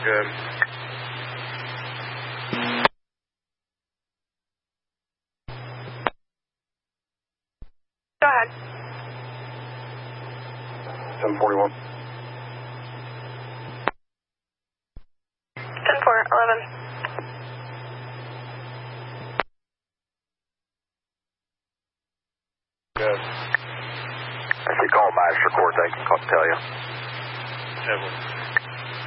Good. Go ahead. 741. 10-4, 11. Good. I see calling by extra court, they can tell you. Evelyn.